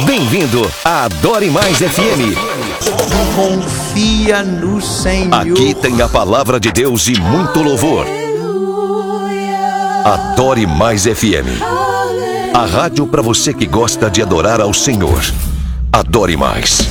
Bem-vindo à Adore Mais FM. Confia no Senhor. Aqui tem a palavra de Deus e muito louvor. Adore Mais FM. A rádio para você que gosta de adorar ao Senhor. Adore Mais.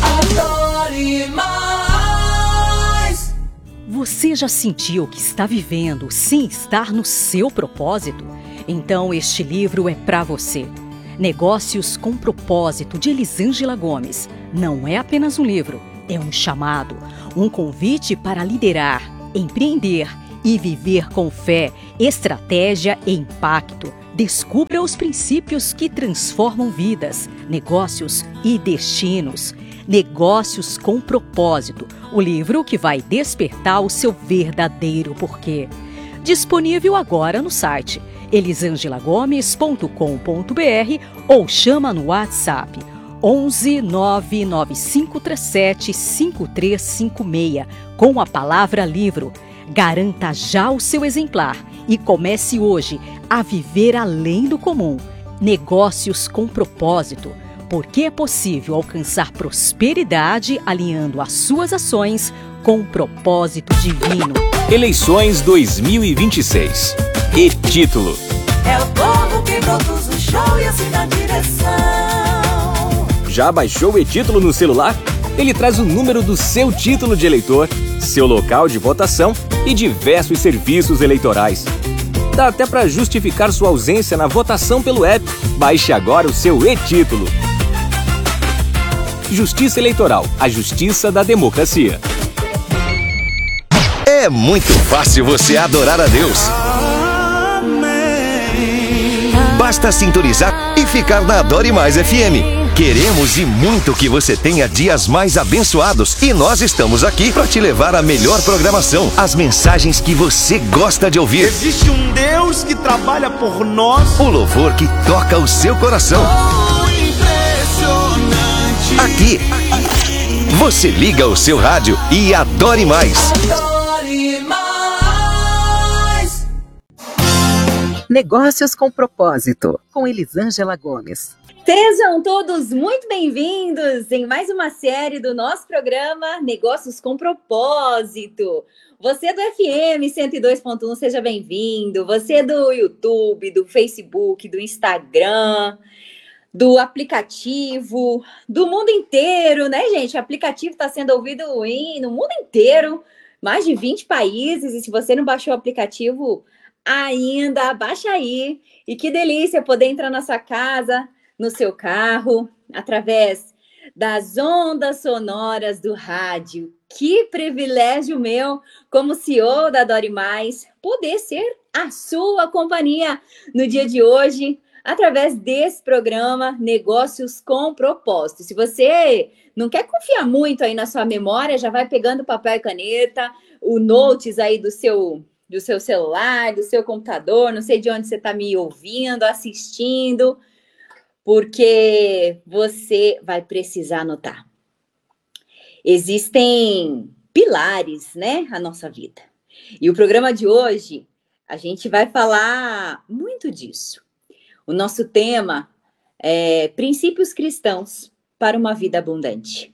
Você já sentiu que está vivendo sem estar no seu propósito? Então este livro é para você. Negócios com Propósito, de Elisângela Gomes. Não é apenas um livro, é um chamado, um convite para liderar, empreender e viver com fé, estratégia e impacto. Descubra os princípios que transformam vidas, negócios e destinos. Negócios com Propósito, o livro que vai despertar o seu verdadeiro porquê. Disponível agora no site elisangelagomes.com.br ou chama no WhatsApp 11 99537 5356 com a palavra livro. Garanta já o seu exemplar e comece hoje a viver além do comum. Negócios com Propósito, porque é possível alcançar prosperidade alinhando as suas ações com o propósito divino. Eleições 2026. E título: é o povo que produz o show e assim dá direção. Já baixou o e-título no celular? Ele traz o número do seu título de eleitor, seu local de votação e diversos serviços eleitorais. Dá até para justificar sua ausência na votação pelo app. Baixe agora o seu e-título. Justiça Eleitoral, a justiça da democracia. É muito fácil você adorar a Deus. Basta sintonizar e ficar na Adore Mais FM. Queremos e muito que você tenha dias mais abençoados e nós estamos aqui para te levar a melhor programação, as mensagens que você gosta de ouvir. Existe um Deus que trabalha por nós. O louvor que toca o seu coração. Aqui, você liga o seu rádio e adore mais. Negócios com Propósito, com Elisângela Gomes. Sejam todos muito bem-vindos em mais uma série do nosso programa Negócios com Propósito. Você do FM 102.1, seja bem-vindo. Você do YouTube, do Facebook, do Instagram, do aplicativo, do mundo inteiro, né, gente? O aplicativo está sendo ouvido no mundo inteiro, mais de 20 países. E se você não baixou o aplicativo ainda, baixa aí. E que delícia poder entrar na sua casa, no seu carro, através das ondas sonoras do rádio. Que privilégio meu, como CEO da Adore Mais, poder ser a sua companhia no dia de hoje, através desse programa Negócios com Propósito. Se você não quer confiar muito aí na sua memória, já vai pegando papel e caneta, o notes aí do seu celular, do seu computador, não sei de onde você está me ouvindo, assistindo, porque você vai precisar anotar. Existem pilares, né, na nossa vida. E o programa de hoje, a gente vai falar muito disso. O nosso tema é princípios cristãos para uma vida abundante.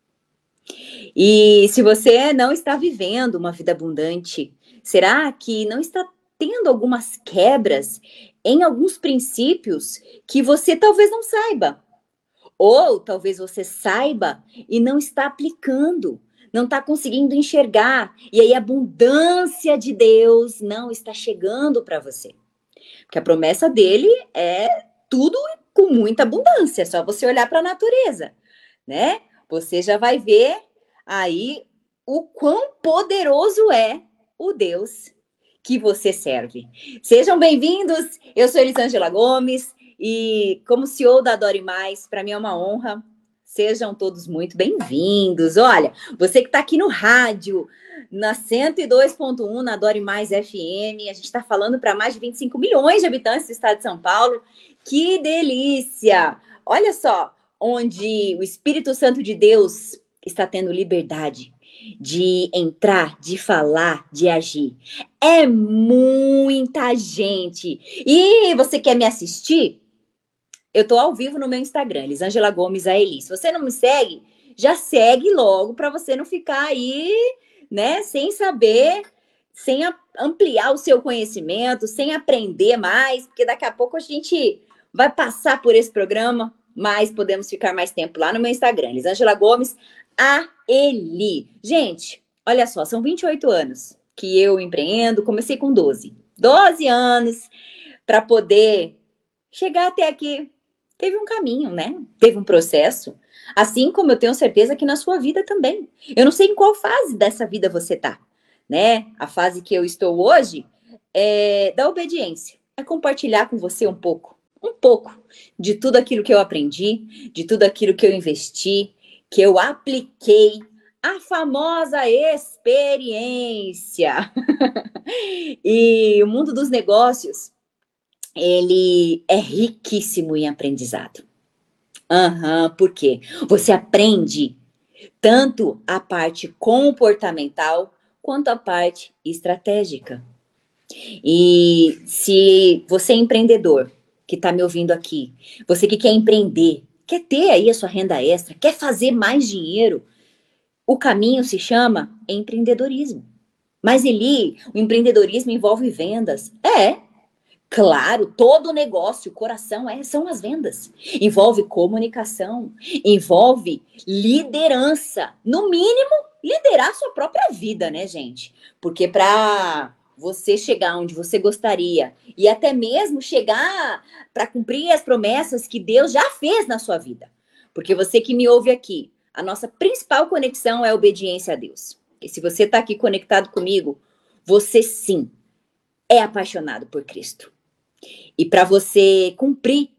E se você não está vivendo uma vida abundante, será que não está tendo algumas quebras em alguns princípios que você talvez não saiba? Ou talvez você saiba e não está aplicando, não está conseguindo enxergar. E aí a abundância de Deus não está chegando para você. Porque a promessa dele é tudo com muita abundância, é só você olhar para a natureza, né? Você já vai ver aí o quão poderoso é o Deus que você serve. Sejam bem-vindos, eu sou Elisângela Gomes e como CEO da Adore Mais, para mim é uma honra. Sejam todos muito bem-vindos. Olha, você que está aqui no rádio, na 102.1, na Adore Mais FM, a gente está falando para mais de 25 milhões de habitantes do estado de São Paulo. Que delícia! Olha só, onde o Espírito Santo de Deus está tendo liberdade de entrar, de falar, de agir. É muita gente. E você quer me assistir? Eu tô ao vivo no meu Instagram, Elisângela Gomes Aeli. Se você não me segue, já segue logo para você não ficar aí, né, sem saber, sem ampliar o seu conhecimento, sem aprender mais, porque daqui a pouco a gente vai passar por esse programa, mas podemos ficar mais tempo lá no meu Instagram, Elisângela Gomes Aeli. Gente, olha só, são 28 anos que eu empreendo, comecei com 12. 12 anos para poder chegar até aqui. Teve um caminho, né? Teve um processo. Assim como eu tenho certeza que na sua vida também. Eu não sei em qual fase dessa vida você tá, né? A fase que eu estou hoje é da obediência. É compartilhar com você um pouco de tudo aquilo que eu aprendi, de tudo aquilo que eu investi, que eu apliquei, a famosa experiência. E o mundo dos negócios, ele é riquíssimo em aprendizado. Por quê? Você aprende tanto a parte comportamental quanto a parte estratégica. E se você é empreendedor, que está me ouvindo aqui, você que quer empreender, quer ter aí a sua renda extra, quer fazer mais dinheiro, o caminho se chama empreendedorismo. Mas o empreendedorismo envolve vendas. Claro, todo negócio, o coração são as vendas. Envolve comunicação, envolve liderança. No mínimo, liderar a sua própria vida, né, gente? Porque para você chegar onde você gostaria e até mesmo chegar para cumprir as promessas que Deus já fez na sua vida. Porque você que me ouve aqui, a nossa principal conexão é a obediência a Deus. E se você está aqui conectado comigo, você sim é apaixonado por Cristo. E para você cumprir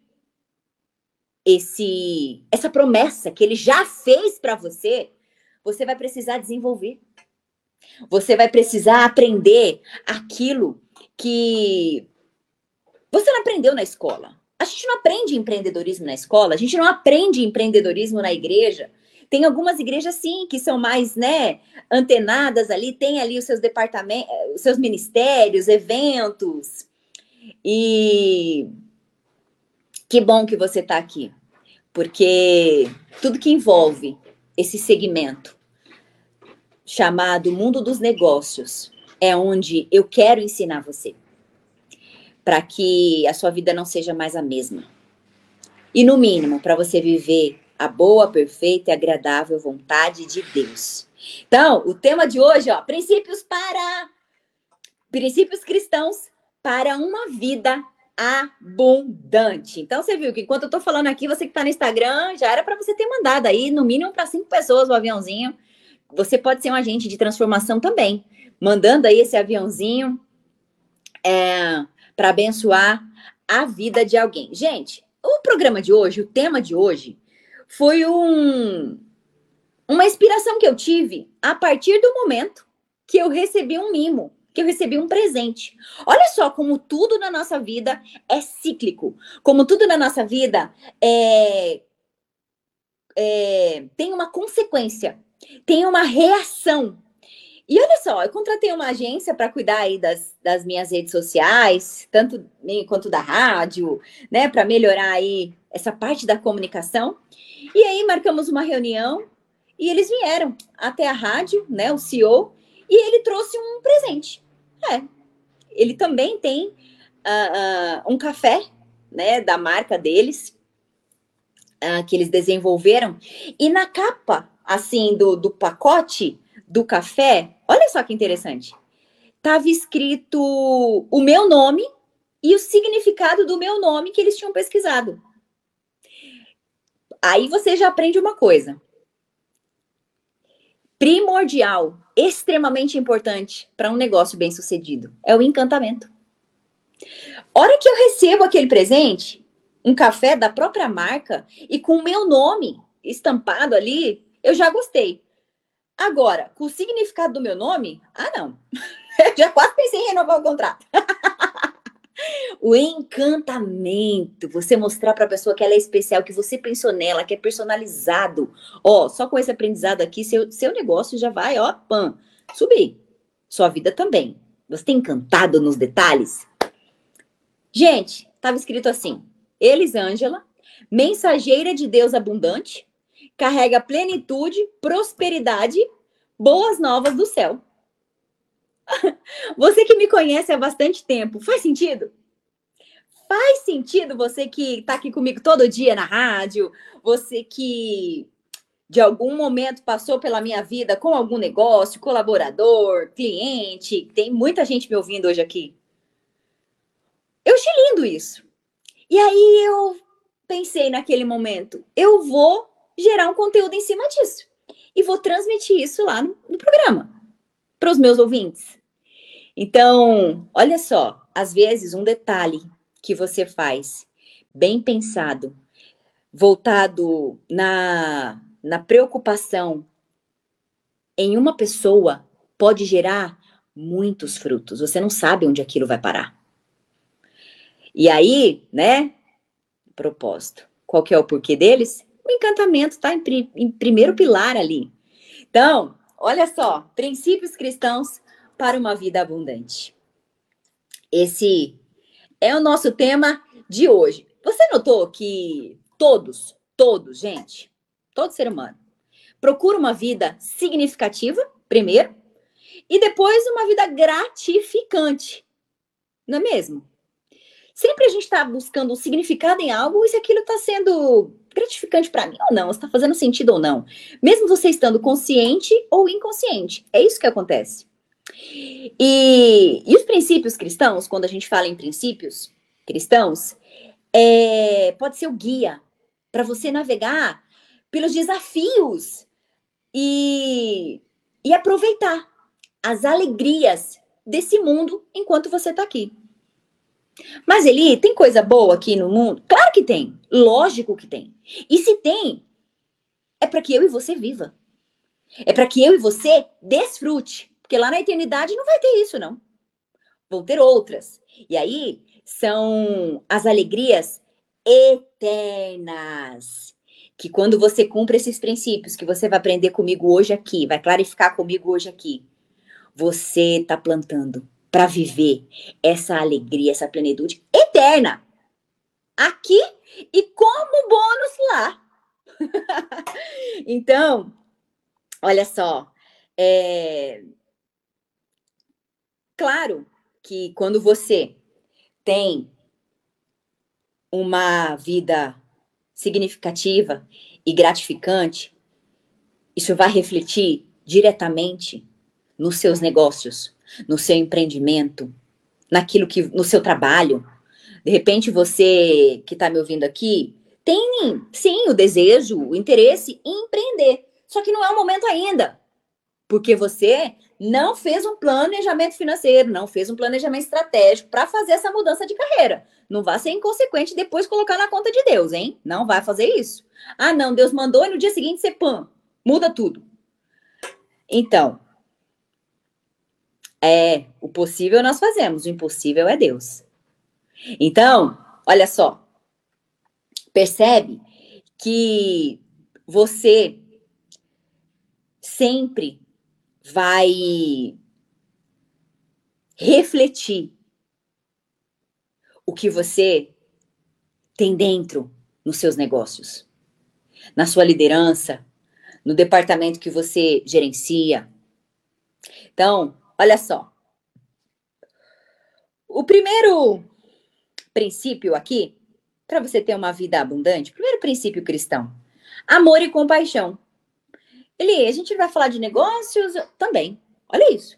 essa promessa que ele já fez para você, você vai precisar desenvolver. Você vai precisar aprender aquilo que você não aprendeu na escola. A gente não aprende empreendedorismo na escola, a gente não aprende empreendedorismo na igreja. Tem algumas igrejas, sim, que são mais, né, antenadas ali, tem ali os seus departamentos, os seus ministérios, eventos. E que bom que você está aqui, porque tudo que envolve esse segmento chamado mundo dos negócios é onde eu quero ensinar você, para que a sua vida não seja mais a mesma. E no mínimo, para você viver a boa, perfeita e agradável vontade de Deus. Então, o tema de hoje, princípios cristãos para uma vida abundante. Então, você viu que enquanto eu tô falando aqui, você que tá no Instagram, já era para você ter mandado aí, no mínimo para 5 pessoas o aviãozinho. Você pode ser um agente de transformação também, mandando aí esse aviãozinho para abençoar a vida de alguém. Gente, o programa de hoje, o tema de hoje, foi uma inspiração que eu tive a partir do momento que eu recebi um mimo, que eu recebi um presente. Olha só como tudo na nossa vida é cíclico, como tudo na nossa vida tem uma consequência, tem uma reação. E olha só, eu contratei uma agência para cuidar aí das minhas redes sociais, tanto quanto da rádio, né, para melhorar aí essa parte da comunicação. E aí marcamos uma reunião e eles vieram até a rádio, né, o CEO, e ele trouxe um presente. Ele também tem um café, né, da marca deles, que eles desenvolveram. E na capa, assim, do pacote do café, olha só que interessante. Estava escrito o meu nome e o significado do meu nome que eles tinham pesquisado. Aí você já aprende uma coisa. Primordial, extremamente importante para um negócio bem-sucedido. É o encantamento. Hora que eu recebo aquele presente, um café da própria marca e com o meu nome estampado ali, eu já gostei. Agora, com o significado do meu nome, não. Eu já quase pensei em renovar o contrato. O encantamento, você mostrar para a pessoa que ela é especial, que você pensou nela, que é personalizado. Só com esse aprendizado aqui, seu negócio já vai, subir. Sua vida também. Você tem encantado nos detalhes? Gente, estava escrito assim, Elisângela, mensageira de Deus abundante, carrega plenitude, prosperidade, boas novas do céu. Você que me conhece há bastante tempo, faz sentido? Faz sentido você que está aqui comigo todo dia na rádio, você que de algum momento passou pela minha vida com algum negócio, colaborador, cliente, tem muita gente me ouvindo hoje aqui. Eu achei lindo isso. E aí eu pensei naquele momento, eu vou gerar um conteúdo em cima disso. E vou transmitir isso lá no programa, para os meus ouvintes. Então, olha só, às vezes um detalhe que você faz, bem pensado, voltado na preocupação em uma pessoa, pode gerar muitos frutos. Você não sabe onde aquilo vai parar. E aí, né, propósito. Qual que é o porquê deles? O encantamento está em primeiro pilar ali. Então, olha só, princípios cristãos para uma vida abundante. Esse é o nosso tema de hoje. Você notou que todos, gente, todo ser humano, procura uma vida significativa, primeiro, e depois uma vida gratificante, não é mesmo? Sempre a gente está buscando um significado em algo e se aquilo está sendo gratificante para mim ou não, se está fazendo sentido ou não. Mesmo você estando consciente ou inconsciente. É isso que acontece. E os princípios cristãos, quando a gente fala em princípios cristãos, pode ser o guia para você navegar pelos desafios e aproveitar as alegrias desse mundo enquanto você está aqui. Mas Eli, tem coisa boa aqui no mundo? Claro que tem, lógico que tem. E se tem, é para que eu e você viva. É para que eu e você desfrute. Porque lá na eternidade não vai ter isso, não. Vão ter outras. E aí são as alegrias eternas. Que quando você cumpre esses princípios que você vai aprender comigo hoje aqui, vai clarificar comigo hoje aqui, você está plantando para viver essa alegria, essa plenitude eterna. Aqui e como bônus lá. Então, olha só. Claro que quando você tem uma vida significativa e gratificante, isso vai refletir diretamente nos seus negócios, no seu empreendimento, no seu trabalho. De repente, você que está me ouvindo aqui, tem sim o desejo, o interesse em empreender. Só que não é o momento ainda. Porque você não fez um planejamento financeiro, não fez um planejamento estratégico para fazer essa mudança de carreira. Não vai ser inconsequente depois colocar na conta de Deus, hein? Não vai fazer isso. Ah, não, Deus mandou e no dia seguinte você muda tudo. Então, o possível nós fazemos, o impossível é Deus. Então, olha só, percebe que você sempre vai refletir o que você tem dentro nos seus negócios, na sua liderança, no departamento que você gerencia. Então, olha só. O primeiro princípio aqui, para você ter uma vida abundante, primeiro princípio cristão, amor e compaixão. Eli, a gente vai falar de negócios também. Olha isso.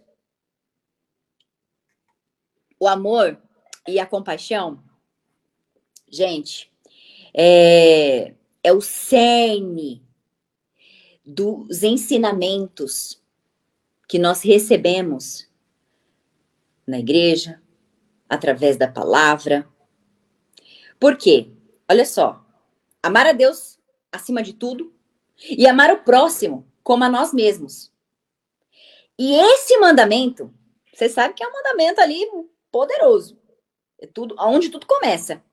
O amor e a compaixão, gente, é o cerne dos ensinamentos que nós recebemos na igreja, através da palavra. Por quê? Olha só, amar a Deus acima de tudo e amar o próximo como a nós mesmos. E esse mandamento, você sabe que é um mandamento ali poderoso. É tudo, onde tudo começa.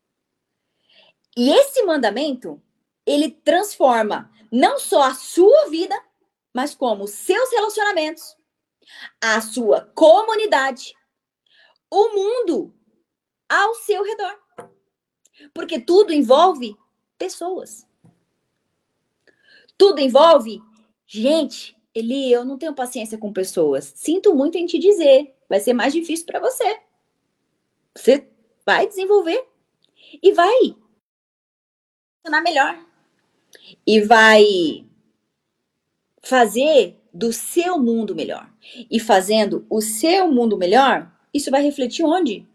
E esse mandamento, ele transforma não só a sua vida, mas como os seus relacionamentos, a sua comunidade, o mundo ao seu redor. Porque tudo envolve pessoas. Tudo envolve? Gente, Eli, eu não tenho paciência com pessoas. Sinto muito em te dizer. Vai ser mais difícil para você. Você vai desenvolver e vai funcionar melhor. E vai fazer do seu mundo melhor. E fazendo o seu mundo melhor, isso vai refletir onde?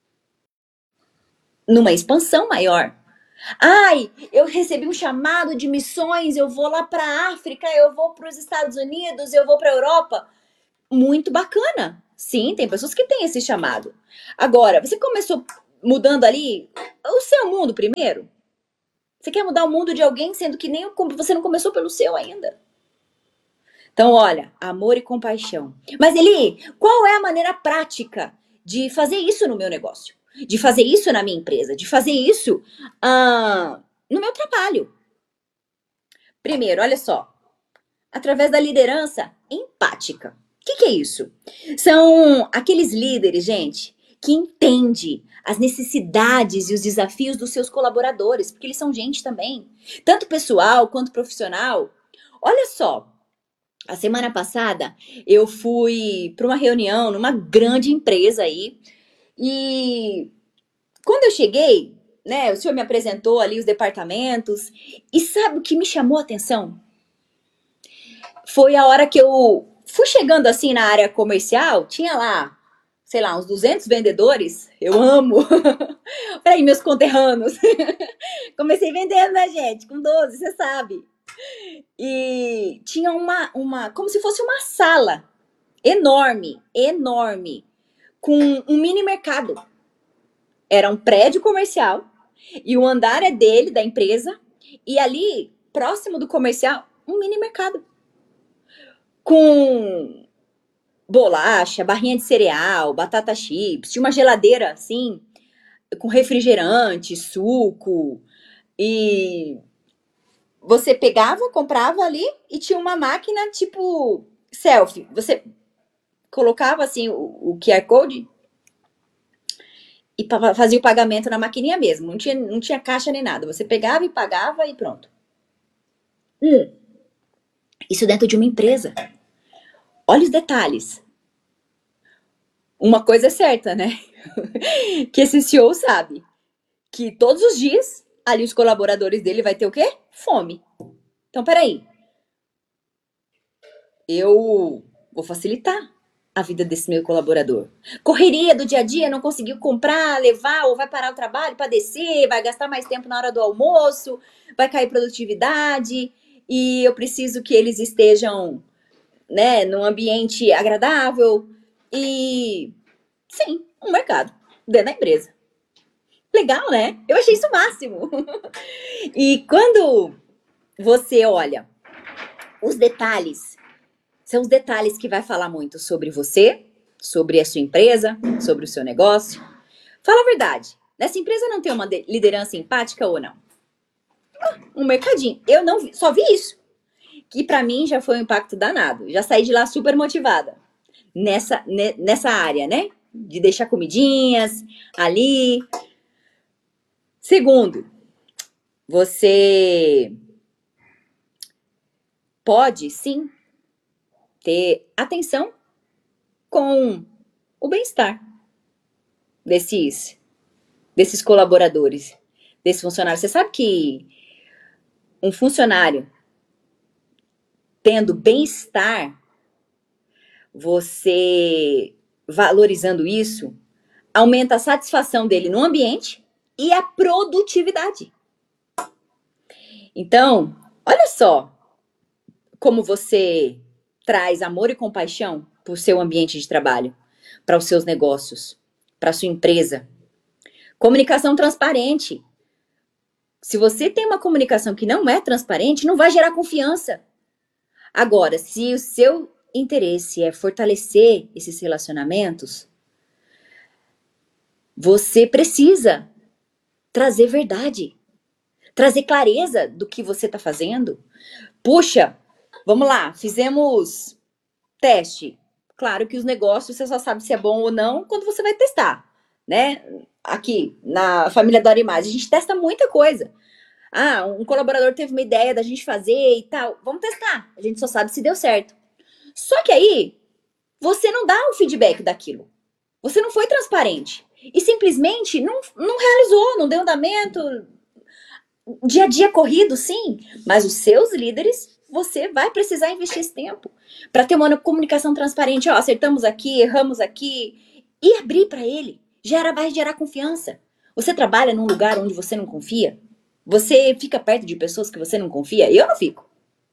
Numa expansão maior. Ai, eu recebi um chamado de missões, eu vou lá para a África, eu vou para os Estados Unidos, eu vou para a Europa. Muito bacana. Sim, tem pessoas que têm esse chamado. Agora, você começou mudando ali o seu mundo primeiro? Você quer mudar o mundo de alguém, sendo que nem você não começou pelo seu ainda? Então, olha, amor e compaixão. Mas, Eli, qual é a maneira prática de fazer isso no meu negócio? De fazer isso na minha empresa? De fazer isso no meu trabalho? Primeiro, olha só. Através da liderança empática. O que é isso? São aqueles líderes, gente, que entendem as necessidades e os desafios dos seus colaboradores, porque eles são gente também, tanto pessoal quanto profissional. Olha só, a semana passada eu fui para uma reunião numa grande empresa aí, e quando eu cheguei, né, o senhor me apresentou ali os departamentos, e sabe o que me chamou a atenção? Foi a hora que eu fui chegando assim na área comercial, tinha lá, sei lá, uns 200 vendedores. Eu amo. Peraí, meus conterrâneos. Comecei vendendo, né, gente? Com 12, você sabe. E tinha como se fosse uma sala enorme, com um mini mercado. Era um prédio comercial e o andar é dele, da empresa, e ali, próximo do comercial, um mini mercado. Com bolacha, barrinha de cereal, batata chips, tinha uma geladeira assim, com refrigerante, suco, e você pegava, comprava ali e tinha uma máquina tipo selfie. Você colocava assim o QR Code e fazia o pagamento na maquininha mesmo, não tinha caixa nem nada. Você pegava e pagava e pronto. Isso dentro de uma empresa. Olha os detalhes. Uma coisa é certa, né? Que esse CEO sabe que todos os dias, ali os colaboradores dele vai ter o quê? Fome. Então, peraí. Eu vou facilitar a vida desse meu colaborador. Correria do dia a dia, não conseguiu comprar, levar, ou vai parar o trabalho para descer, vai gastar mais tempo na hora do almoço, vai cair produtividade, e eu preciso que eles estejam, né, num ambiente agradável. E sim, um mercado dentro da empresa. Legal, né? Eu achei isso o máximo. E quando você olha os detalhes, são os detalhes que vai falar muito sobre você, sobre a sua empresa, sobre o seu negócio. Fala a verdade, nessa empresa não tem uma liderança empática ou não? Um mercadinho. Eu não vi, só vi isso. Que pra mim já foi um impacto danado. Já saí de lá super motivada. Nessa área, né? De deixar comidinhas ali. Segundo, você pode, sim, ter atenção com o bem-estar desses colaboradores, desse funcionário. Você sabe que um funcionário tendo bem-estar, você valorizando isso, aumenta a satisfação dele no ambiente e a produtividade. Então, olha só como você traz amor e compaixão para o seu ambiente de trabalho, para os seus negócios, para a sua empresa. Comunicação transparente. Se você tem uma comunicação que não é transparente, não vai gerar confiança. Agora, se o seu interesse é fortalecer esses relacionamentos, você precisa trazer verdade, trazer clareza do que você está fazendo. Puxa, vamos lá, fizemos teste. Claro que os negócios você só sabe se é bom ou não quando você vai testar, né? Aqui, na família Dora Mais, a gente testa muita coisa. Um colaborador teve uma ideia da gente fazer e tal. Vamos testar. A gente só sabe se deu certo. Só que aí, você não dá o feedback daquilo. Você não foi transparente. E simplesmente não realizou, não deu andamento. Dia a dia corrido, sim. Mas os seus líderes, você vai precisar investir esse tempo para ter uma comunicação transparente. Ó, acertamos aqui, erramos aqui. E abrir para ele. Vai gerar confiança. Você trabalha num lugar onde você não confia? Você fica perto de pessoas que você não confia? Eu não fico.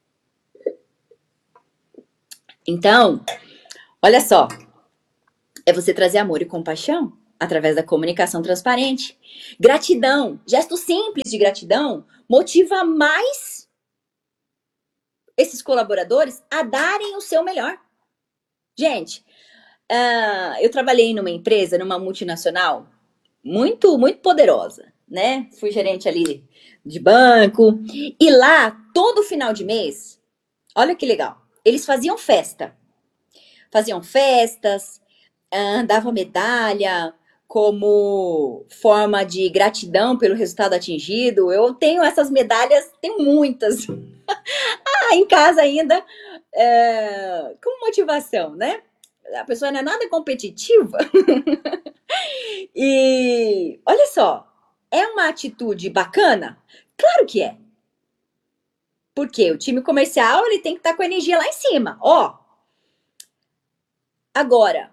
Então, olha só. É você trazer amor e compaixão através da comunicação transparente. Gratidão, gesto simples de gratidão, motiva mais esses colaboradores a darem o seu melhor. Gente, eu trabalhei numa empresa, numa multinacional, muito, muito poderosa, né? Fui gerente ali de banco. E lá, todo final de mês, olha que legal, eles faziam festa. Faziam festas, davam medalha como forma de gratidão pelo resultado atingido. Eu tenho essas medalhas, tenho muitas. Em casa ainda, como motivação, né? A pessoa não é nada competitiva. E olha só, é uma atitude bacana? Claro que é. Porque o time comercial ele tem que estar com a energia lá em cima. Agora,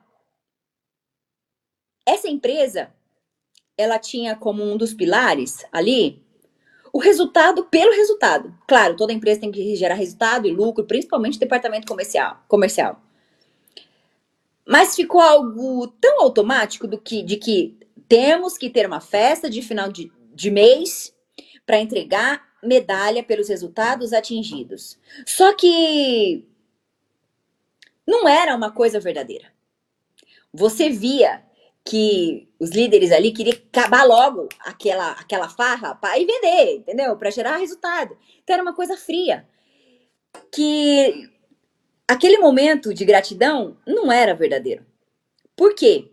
essa empresa, ela tinha como um dos pilares ali o resultado pelo resultado. Claro, toda empresa tem que gerar resultado e lucro, principalmente o departamento comercial. Mas ficou algo tão automático de que temos que ter uma festa de final de mês para entregar medalha pelos resultados atingidos. Só que não era uma coisa verdadeira. Você via que os líderes ali queriam acabar logo aquela farra para ir vender, entendeu? Para gerar resultado. Então era uma coisa fria. Que aquele momento de gratidão não era verdadeiro. Por quê?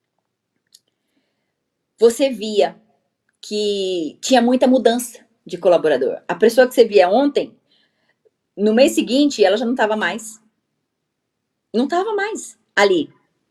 Você via que tinha muita mudança de colaborador. A pessoa que você via ontem, no mês seguinte, ela já não estava mais. Não estava mais ali.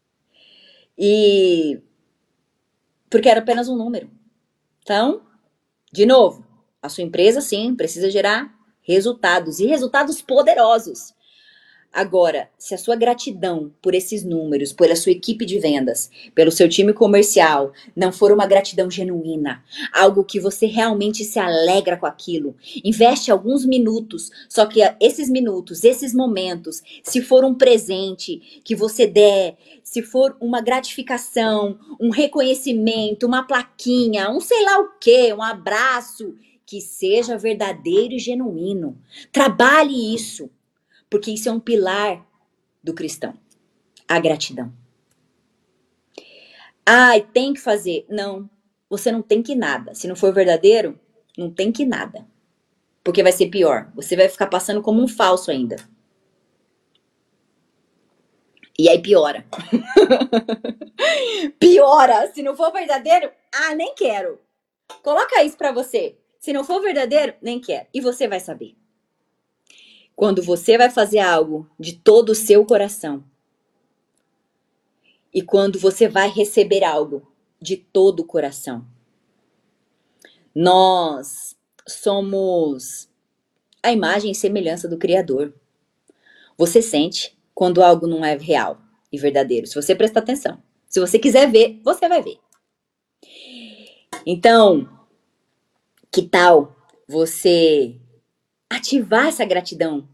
E porque era apenas um número. Então, de novo, a sua empresa, sim, precisa gerar resultados e resultados poderosos. Agora, se a sua gratidão por esses números, pela sua equipe de vendas, pelo seu time comercial, não for uma gratidão genuína, algo que você realmente se alegra com aquilo, investe alguns minutos, só que esses minutos, esses momentos, se for um presente que você der, se for uma gratificação, um reconhecimento, uma plaquinha, um sei lá o quê, um abraço, que seja verdadeiro e genuíno. Trabalhe isso. Porque isso é um pilar do cristão. A gratidão. Tem que fazer. Não, você não tem que nada. Se não for verdadeiro, não tem que nada. Porque vai ser pior. Você vai ficar passando como um falso ainda. E aí piora. Piora. Se não for verdadeiro, nem quero. Coloca isso pra você. Se não for verdadeiro, nem quero. E você vai saber. Quando você vai fazer algo de todo o seu coração e quando você vai receber algo de todo o coração. Nós somos a imagem e semelhança do Criador. Você sente quando algo não é real e verdadeiro. Se você prestar atenção. Se você quiser ver, você vai ver. Então, que tal você ativar essa gratidão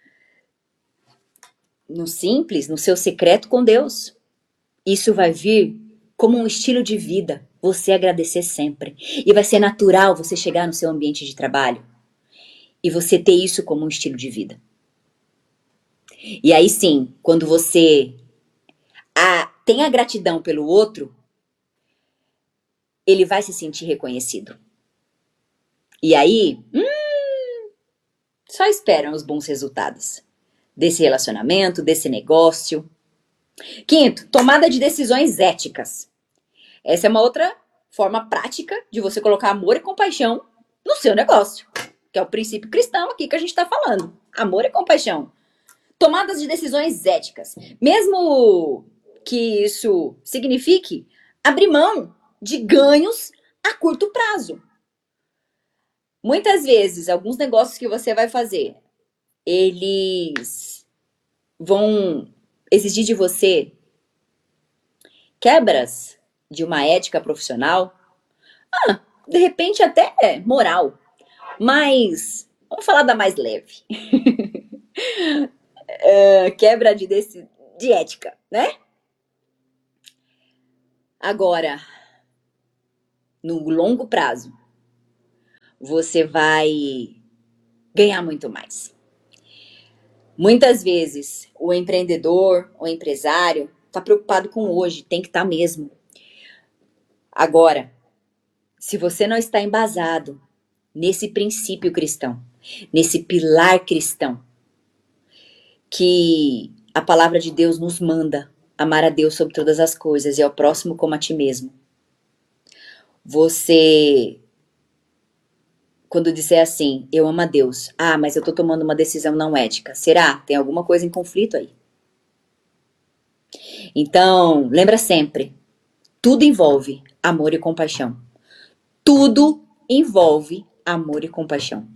no simples, no seu secreto com Deus? Isso vai vir como um estilo de vida, você agradecer sempre. E vai ser natural você chegar no seu ambiente de trabalho e você ter isso como um estilo de vida. E aí sim, quando você tem a gratidão pelo outro, ele vai se sentir reconhecido. E aí, só esperam os bons resultados desse relacionamento, desse negócio. Quinto, tomada de decisões éticas. Essa é uma outra forma prática de você colocar amor e compaixão no seu negócio, que é o princípio cristão aqui que a gente está falando. Amor e compaixão. Tomadas de decisões éticas. Mesmo que isso signifique abrir mão de ganhos a curto prazo. Muitas vezes, alguns negócios que você vai fazer, eles vão exigir de você quebras de uma ética profissional, de repente até moral, mas vamos falar da mais leve. Quebra de ética, né? Agora, no longo prazo, você vai ganhar muito mais. Muitas vezes, o empreendedor, o empresário, está preocupado com hoje, tem que estar mesmo. Agora, se você não está embasado nesse princípio cristão, nesse pilar cristão, que a palavra de Deus nos manda amar a Deus sobre todas as coisas e ao próximo como a ti mesmo. Você, quando disser assim, eu amo a Deus, mas eu tô tomando uma decisão não ética, será? Tem alguma coisa em conflito aí. Então, lembra sempre, tudo envolve amor e compaixão. Tudo envolve amor e compaixão.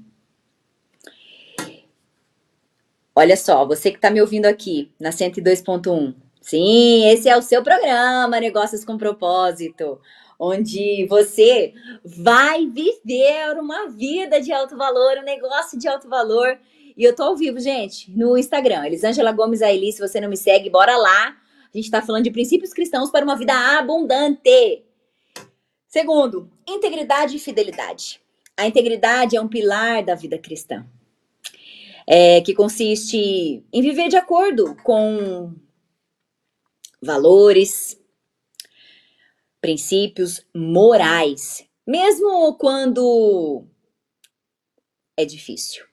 Olha só, você que está me ouvindo aqui na 102.1. Sim, esse é o seu programa Negócios com Propósito, onde você vai viver uma vida de alto valor, um negócio de alto valor. E eu tô ao vivo, gente, no Instagram, Elisângela Gomes Aili. Se você não me segue, bora lá. A gente está falando de princípios cristãos para uma vida abundante. Segundo, integridade e fidelidade. A integridade é um pilar da vida cristã. Que consiste em viver de acordo com valores, princípios morais, mesmo quando é difícil.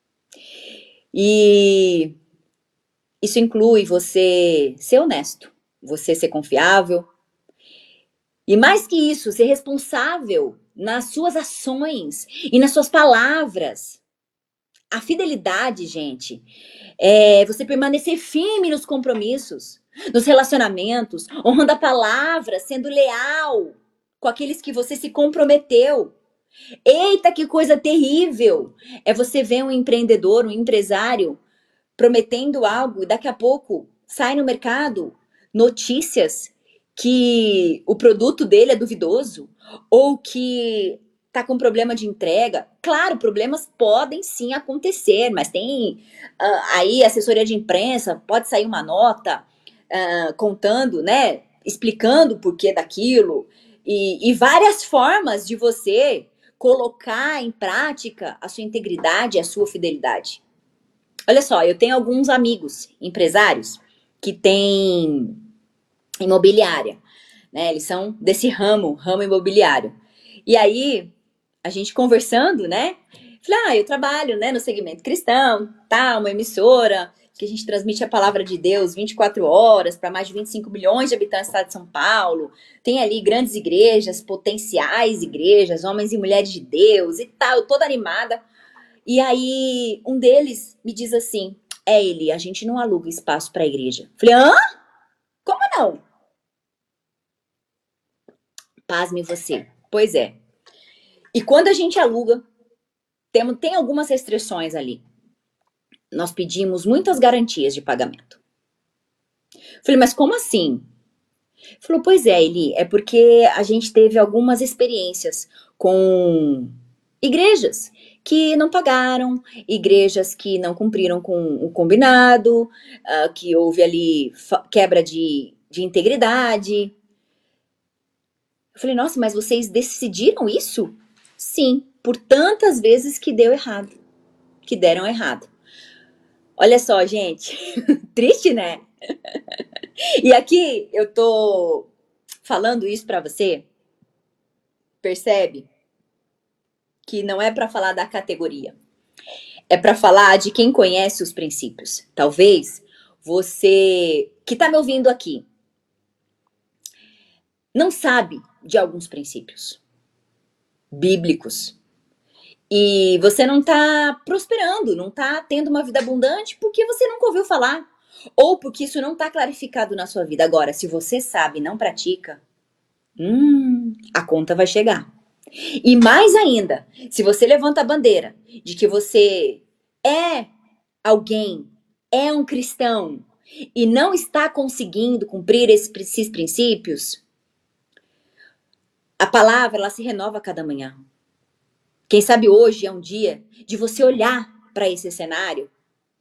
E isso inclui você ser honesto, você ser confiável, e mais que isso, ser responsável nas suas ações e nas suas palavras. A fidelidade, gente, é você permanecer firme nos compromissos, nos relacionamentos, honrando a palavra, sendo leal com aqueles que você se comprometeu. Eita, que coisa terrível! É você ver um empreendedor, um empresário prometendo algo e daqui a pouco sai no mercado notícias que o produto dele é duvidoso ou que tá com problema de entrega. Claro, problemas podem sim acontecer, mas tem aí assessoria de imprensa, pode sair uma nota contando, né, explicando o porquê daquilo e várias formas de você colocar em prática a sua integridade, a sua fidelidade. Olha só, eu tenho alguns amigos empresários que têm imobiliária, né? Eles são desse ramo imobiliário. E aí, a gente conversando, né? Falei, eu trabalho, né, no segmento cristão, tá? Uma emissora que a gente transmite a palavra de Deus 24 horas para mais de 25 milhões de habitantes do estado de São Paulo. Tem ali grandes igrejas, potenciais igrejas, homens e mulheres de Deus e tal, toda animada. E aí, um deles me diz assim, Eli, a gente não aluga espaço para a igreja. Falei, como não? Pasme você. Pois é. E quando a gente aluga, tem algumas restrições ali. Nós pedimos muitas garantias de pagamento. Falei, mas como assim? Falou, pois é, Eli, é porque a gente teve algumas experiências com igrejas que não pagaram, igrejas que não cumpriram com o combinado, que houve ali quebra de integridade. Eu falei, nossa, mas vocês decidiram isso? Sim, por tantas vezes que deu errado, que deram errado. Olha só, gente, triste, né? E aqui eu tô falando isso pra você, percebe? Que não é pra falar da categoria, é pra falar de quem conhece os princípios. Talvez você que tá me ouvindo aqui não sabe de alguns princípios bíblicos E você não tá prosperando, não tá tendo uma vida abundante porque você nunca ouviu falar. Ou porque isso não tá clarificado na sua vida. Agora, se você sabe e não pratica, a conta vai chegar. E mais ainda, se você levanta a bandeira de que você é alguém, é um cristão, e não está conseguindo cumprir esses princípios, a palavra ela se renova a cada manhã. Quem sabe hoje é um dia de você olhar para esse cenário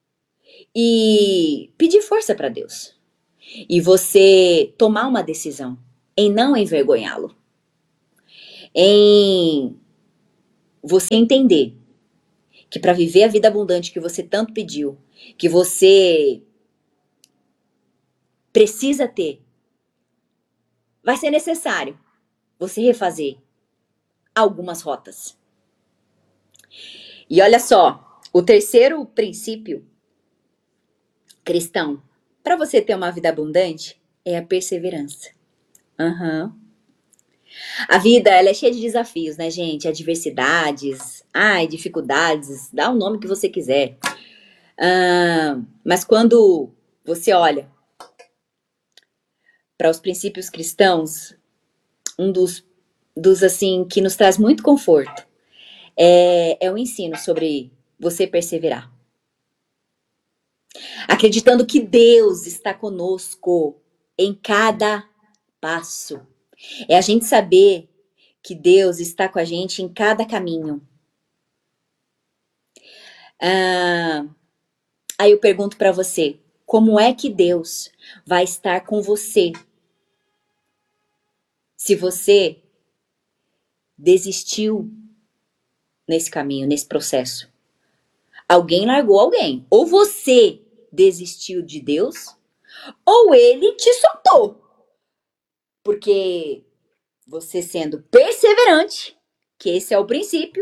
e pedir força para Deus. E você tomar uma decisão em não envergonhá-lo. Em você entender que para viver a vida abundante que você tanto pediu, que você precisa ter, vai ser necessário você refazer algumas rotas. E olha só, o terceiro princípio cristão para você ter uma vida abundante é a perseverança. A vida ela é cheia de desafios, né, gente? Adversidades, dificuldades, dá o nome que você quiser. Mas quando você olha para os princípios cristãos, um dos assim que nos traz muito conforto é o ensino sobre você perseverar. Acreditando que Deus está conosco em cada passo. É a gente saber que Deus está com a gente em cada caminho. Aí eu pergunto para você, como é que Deus vai estar com você se você desistiu nesse caminho, nesse processo? Alguém largou alguém. Ou você desistiu de Deus, ou ele te soltou. Porque você sendo perseverante, que esse é o princípio,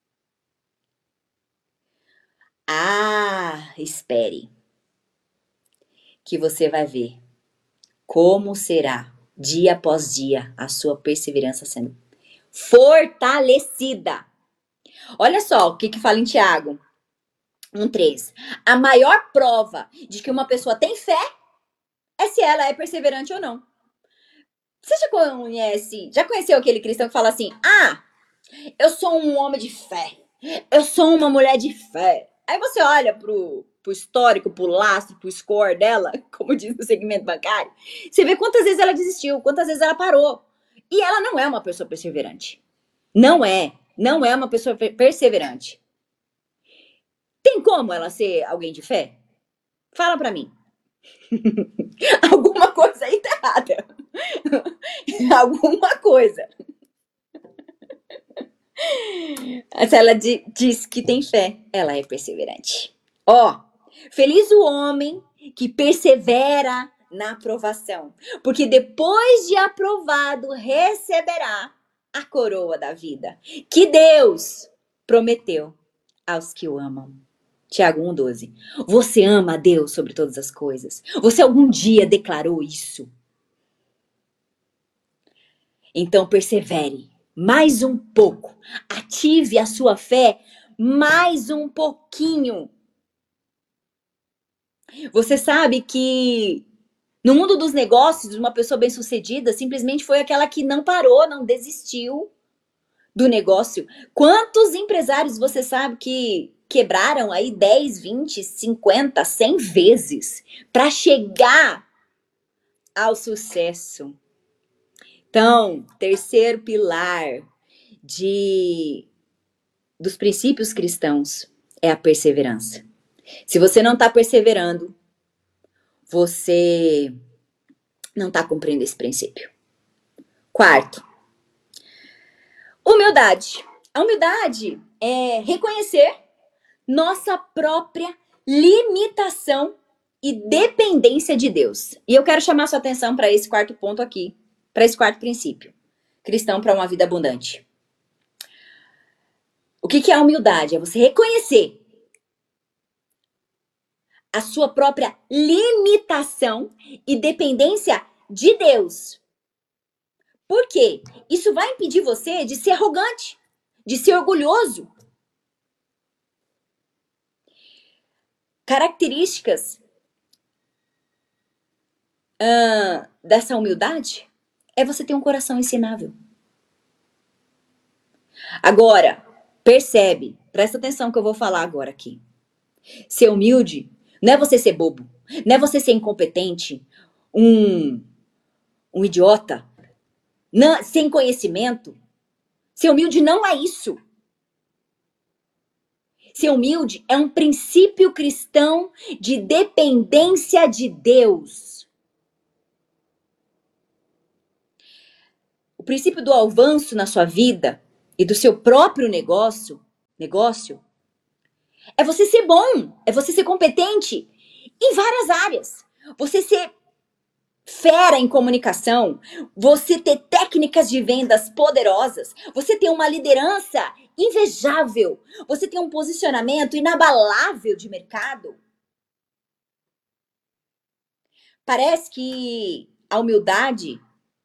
espere, que você vai ver como será, dia após dia, a sua perseverança sendo fortalecida. Olha só o que fala em Tiago 1:3. A maior prova de que uma pessoa tem fé é se ela é perseverante ou não. Você já conheceu aquele cristão que fala assim, eu sou um homem de fé, eu sou uma mulher de fé. Aí você olha pro histórico, pro lastro, pro score dela, como diz no segmento bancário, você vê quantas vezes ela desistiu, quantas vezes ela parou. E ela não é uma pessoa perseverante. Não é uma pessoa perseverante. Tem como ela ser alguém de fé? Fala pra mim. Alguma coisa aí tá errada. Alguma coisa. Se ela diz que tem fé, ela é perseverante. Feliz o homem que persevera na aprovação, porque depois de aprovado receberá a coroa da vida que Deus prometeu aos que o amam. Tiago 1:12. Você ama a Deus sobre todas as coisas? Você algum dia declarou isso? Então persevere mais um pouco. Ative a sua fé mais um pouquinho. Você sabe que no mundo dos negócios, uma pessoa bem-sucedida simplesmente foi aquela que não parou, não desistiu do negócio. Quantos empresários você sabe que quebraram aí 10, 20, 50, 100 vezes para chegar ao sucesso? Então, terceiro pilar dos princípios cristãos é a perseverança. Se você não está perseverando, você não está cumprindo esse princípio. Quarto, humildade. A humildade é reconhecer nossa própria limitação e dependência de Deus. E eu quero chamar sua atenção para esse quarto ponto aqui, para esse quarto princípio cristão para uma vida abundante. O que é a humildade? É você reconhecer a sua própria limitação e dependência de Deus. Por quê? Isso vai impedir você de ser arrogante, de ser orgulhoso. características dessa humildade é você ter um coração ensinável. Agora, percebe, presta atenção que eu vou falar agora aqui. Ser humilde não é você ser bobo, não é você ser incompetente, um idiota, não, sem conhecimento. Ser humilde não é isso. Ser humilde é um princípio cristão de dependência de Deus. O princípio do avanço na sua vida e do seu próprio negócio é você ser bom, é você ser competente em várias áreas. Você ser fera em comunicação, você ter técnicas de vendas poderosas, você ter uma liderança invejável, você ter um posicionamento inabalável de mercado. Parece que a humildade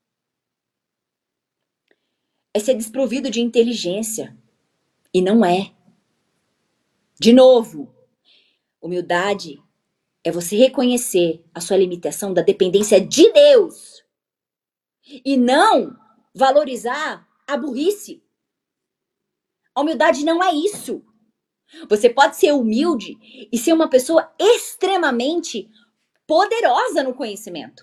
é ser desprovido de inteligência. E não é. De novo, humildade é você reconhecer a sua limitação da dependência de Deus. E não valorizar a burrice. A humildade não é isso. Você pode ser humilde e ser uma pessoa extremamente poderosa no conhecimento.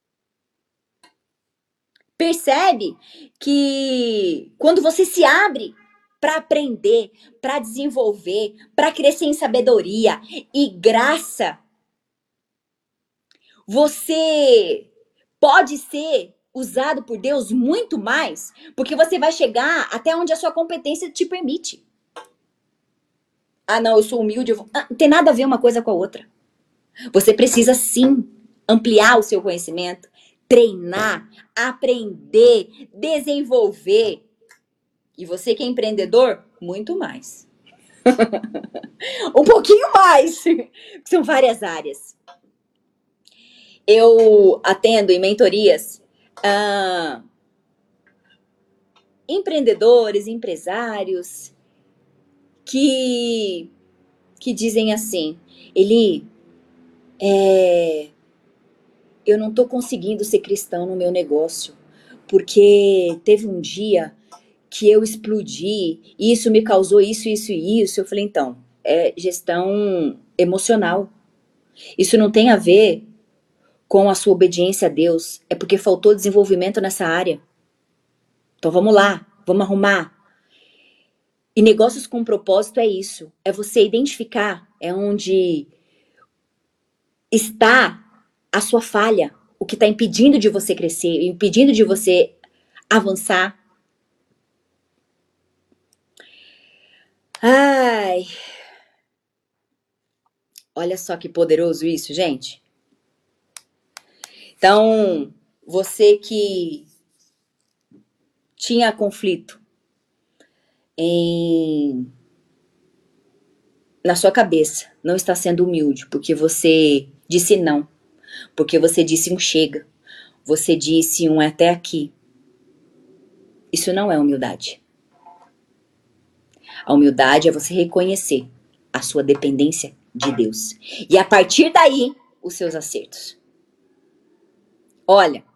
Percebe que quando você se abre para aprender, para desenvolver, para crescer em sabedoria e graça, você pode ser usado por Deus muito mais, porque você vai chegar até onde a sua competência te permite. Ah, não, eu sou humilde, não tem nada a ver uma coisa com a outra. Você precisa sim ampliar o seu conhecimento, treinar, aprender, desenvolver. E você que é empreendedor, muito mais. Um pouquinho mais. São várias áreas. Eu atendo em mentorias empreendedores, empresários que dizem assim, Eli, eu não tô conseguindo ser cristão no meu negócio, porque teve um dia que eu explodi, e isso me causou isso, isso e isso. Eu falei, então, é gestão emocional. Isso não tem a ver com a sua obediência a Deus, é porque faltou desenvolvimento nessa área. Então vamos lá, vamos arrumar. E negócios com propósito é isso, é você identificar, é onde está a sua falha, o que está impedindo de você crescer, impedindo de você avançar. Ai, olha só que poderoso isso, gente. Então, você que tinha conflito na sua cabeça, não está sendo humilde, porque você disse não, porque você disse um chega, você disse um até aqui. Isso não é humildade. A humildade é você reconhecer a sua dependência de Deus. E a partir daí, os seus acertos. Olha,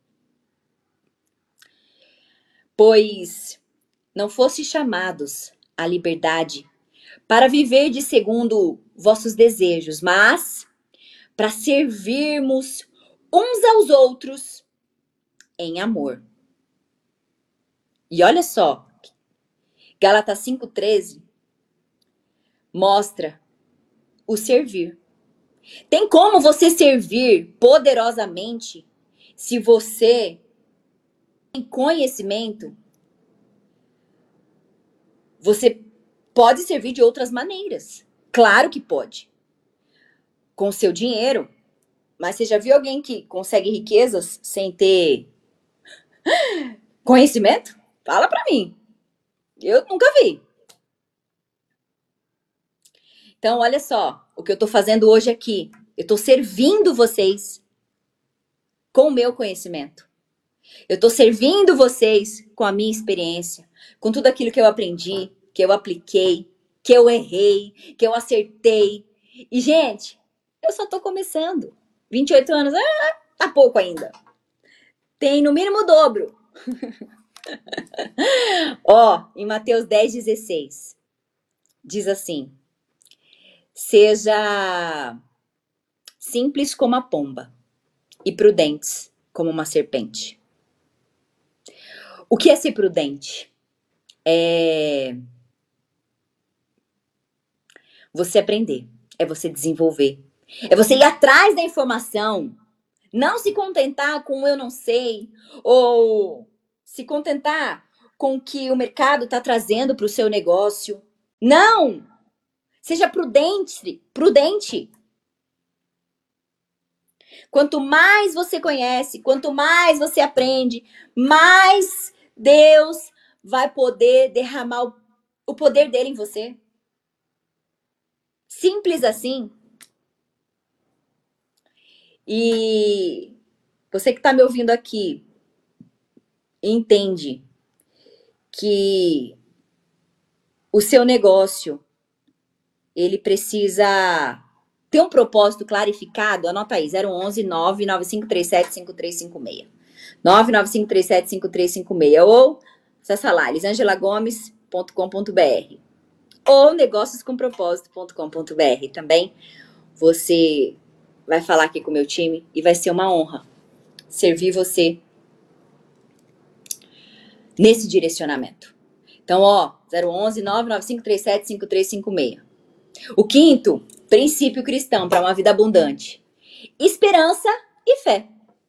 pois não fostes chamados à liberdade para viver de segundo vossos desejos, mas para servirmos uns aos outros em amor. E olha só, Gálatas 5,13 mostra o servir. Tem como você servir poderosamente se você tem conhecimento? Você pode servir de outras maneiras. Claro que pode. Com seu dinheiro. Mas você já viu alguém que consegue riquezas sem ter conhecimento? Fala pra mim. Eu nunca vi. Então, olha só, o que eu tô fazendo hoje aqui. Eu tô servindo vocês com o meu conhecimento. Eu tô servindo vocês com a minha experiência, com tudo aquilo que eu aprendi, que eu apliquei, que eu errei, que eu acertei. E, gente, eu só tô começando. 28 anos, tá pouco ainda. Tem no mínimo o dobro. Ó, em Mateus 10,16, diz assim: seja simples como a pomba e prudentes como uma serpente. O que é ser prudente? É você aprender, é você desenvolver, é você ir atrás da informação, não se contentar com o eu não sei, ou se contentar com o que o mercado está trazendo para o seu negócio. Não! Seja prudente. Quanto mais você conhece, quanto mais você aprende, mais Deus vai poder derramar o poder dele em você. Simples assim. E você que está me ouvindo aqui, entende que o seu negócio, ele precisa ter um propósito clarificado. Anota aí, 011 99537 5356. 99537 5356. Ou acessa lá, elisangelagomes.com.br ou negócioscompropósito.com.br. Também você vai falar aqui com o meu time e vai ser uma honra servir você nesse direcionamento. Então, ó, 011 99537 5356. O quinto princípio cristão para uma vida abundante: esperança e fé.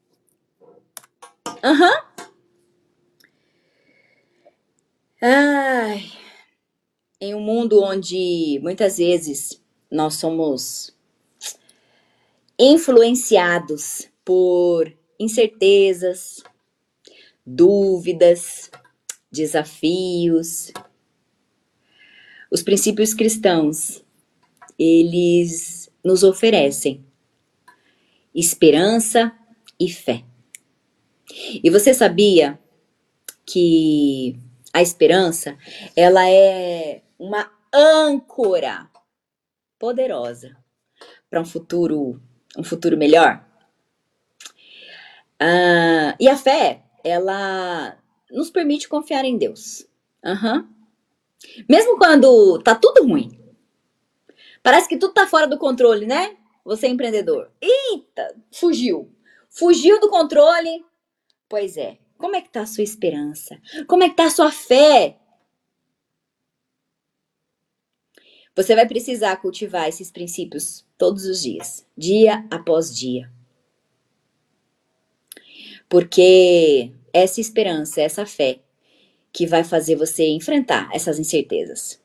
Ai, em um mundo onde muitas vezes nós somos influenciados por incertezas, dúvidas, desafios, os princípios cristãos, eles nos oferecem esperança e fé. E você sabia que a esperança, ela é uma âncora poderosa para um futuro melhor? E a fé, ela nos permite confiar em Deus. Mesmo quando tá tudo ruim. Parece que tudo tá fora do controle, né? Você é empreendedor. Eita, fugiu. Fugiu do controle. Pois é. Como é que tá a sua esperança? Como é que tá a sua fé? Você vai precisar cultivar esses princípios todos os dias, dia após dia. Porque essa esperança, essa fé, que vai fazer você enfrentar essas incertezas.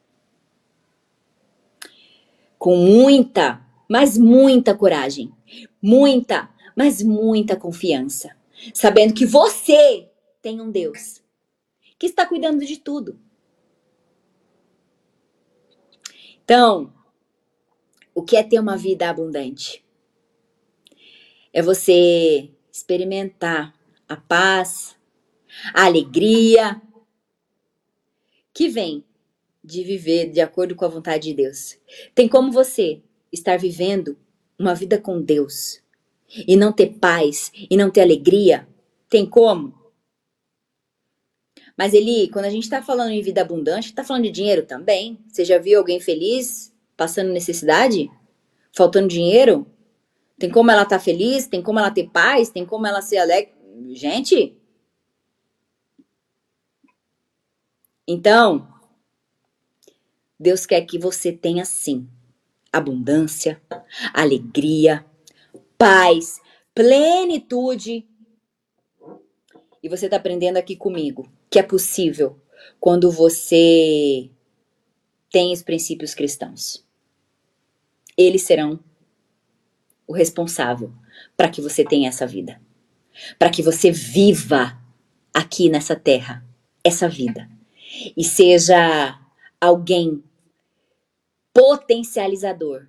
Com muita, mas muita coragem. Muita, mas muita confiança. Sabendo que você tem um Deus que está cuidando de tudo. Então, o que é ter uma vida abundante? É você experimentar a paz, a alegria que vem de viver de acordo com a vontade de Deus. Tem como você estar vivendo uma vida com Deus e não ter paz e não ter alegria? Tem como? Mas Eli, quando a gente está falando em vida abundante, está falando de dinheiro também. Você já viu alguém feliz passando necessidade? Faltando dinheiro? Tem como ela estar feliz? Tem como ela ter paz? Tem como ela ser alegre? Gente! Então, Deus quer que você tenha sim abundância, alegria, paz, plenitude. E você está aprendendo aqui comigo que é possível quando você tem os princípios cristãos. Eles serão o responsável para que você tenha essa vida. Para que você viva aqui nessa terra essa vida. E seja alguém potencializador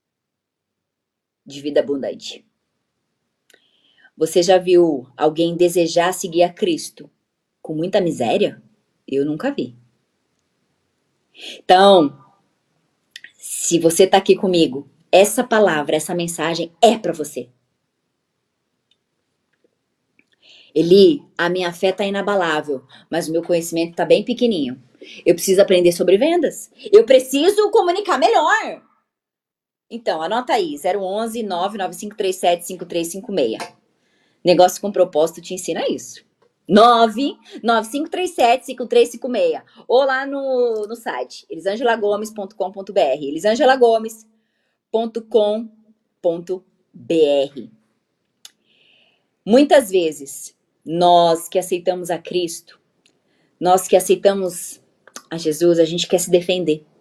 de vida abundante. Você já viu alguém desejar seguir a Cristo com muita miséria? Eu nunca vi. Então, se você está aqui comigo essa palavra, essa mensagem é para você. Eli, a minha fé tá inabalável, mas o meu conhecimento tá bem pequenininho. Eu preciso aprender sobre vendas. Eu preciso comunicar melhor. Então, anota aí, 011 99537 5356. Negócio com Propósito te ensina isso. 99537 5356. Ou lá no site, elisangelagomes.com.br. elisangelagomes.com.br. Muitas vezes, nós que aceitamos a Cristo, nós que aceitamos a Jesus, a gente quer se defender.